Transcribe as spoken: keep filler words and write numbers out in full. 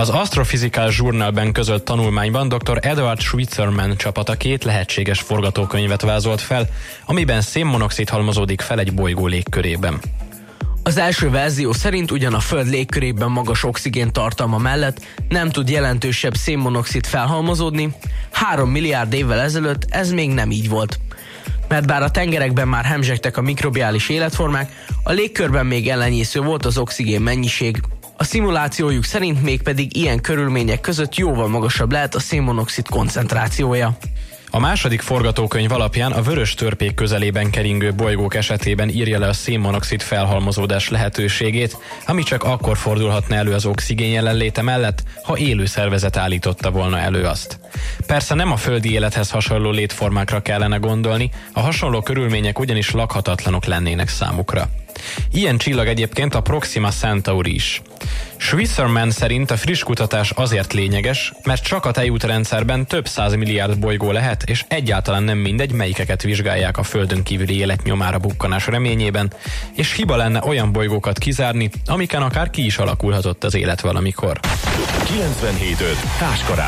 Az Astrophysical Journalben közölt tanulmányban dr. Edward Schweizerman csapata két lehetséges forgatókönyvet vázolt fel, amiben szénmonoxid halmozódik fel egy bolygó légkörében. Az első verzió szerint ugyan a Föld légkörében magas oxigén tartalma mellett nem tud jelentősebb szénmonoxid felhalmozódni, három milliárd évvel ezelőtt ez még nem így volt. Mert bár a tengerekben már hemzsegtek a mikrobiális életformák, a légkörben még ellenyésző volt az oxigén mennyiség. A szimulációjuk szerint mégpedig ilyen körülmények között jóval magasabb lehet a szénmonoxid koncentrációja. A második forgatókönyv alapján a vörös törpék közelében keringő bolygók esetében írja le a szénmonoxid felhalmozódás lehetőségét, ami csak akkor fordulhatna elő az oxigén jelenléte mellett, ha élő szervezet állította volna elő azt. Persze nem a földi élethez hasonló létformákra kellene gondolni, a hasonló körülmények ugyanis lakhatatlanok lennének számukra. Ilyen csillag egyébként a Proxima Centauri is. Schweizerman szerint a friss kutatás azért lényeges, mert csak a tejútrendszerben több száz milliárd bolygó lehet, és egyáltalán nem mindegy, melyikeket vizsgálják a Földön kívüli élet nyomára bukkanás reményében, és hiba lenne olyan bolygókat kizárni, amiken akár ki is alakulhatott az élet valamikor. kilencvenhét öt Táskar